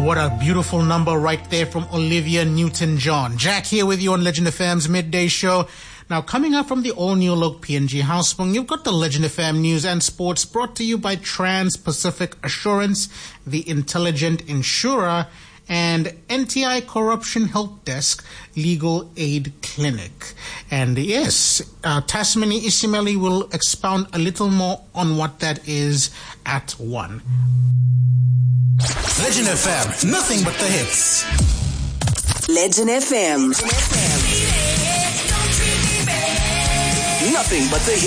what a beautiful number right there from Olivia Newton-John. Jack here with you on Legend FM's Midday Show. Now, coming up from the all-new look PNG Houseboat, you've got the Legend FM News and Sports brought to you by Trans-Pacific Assurance, the Intelligent Insurer, and NTI Corruption Help Desk Legal Aid Clinic. And yes, Tasmini Isimeli will expound a little more on what that is at 1. Legend FM, nothing but the hits. Legend FM. Nothing but the hits.